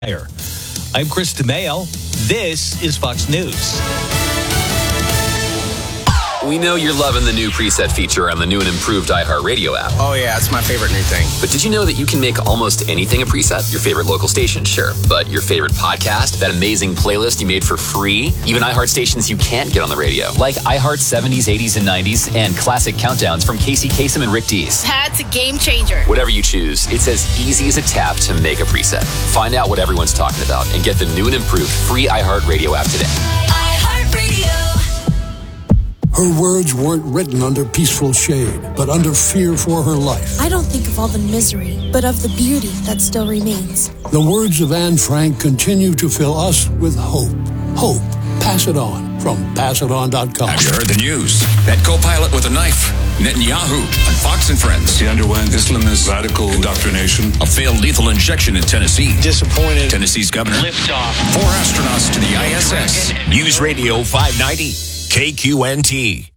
I'm Chris DeMeo. This is Fox News. We know you're loving the new preset feature on the new and improved iHeartRadio app. Oh, yeah, it's my favorite new thing. But did you know that you can make almost anything a preset? Your favorite local station, sure. But your favorite podcast, that amazing playlist you made for free, even iHeart stations you can't get on the radio, like iHeart 70s, 80s, and 90s, and classic countdowns from Casey Kasem and Rick Dees. That's a game changer. Whatever you choose, it's as easy as a tap to make a preset. Find out what everyone's talking about and get the new and improved free iHeartRadio app today. iHeartRadio. Her words weren't written under peaceful shade, but under fear for her life. I don't think of all the misery, but of the beauty that still remains. The words of Anne Frank continue to fill us with hope. Hope. Pass it on from PassItOn.com. Have you heard the news? That co-pilot with a knife, Netanyahu, on Fox and Friends. He underwent Islamist radical indoctrination. A failed lethal injection in Tennessee. Disappointed. Tennessee's governor. Liftoff. 4 astronauts to the ISS. News Radio 590, KQNT.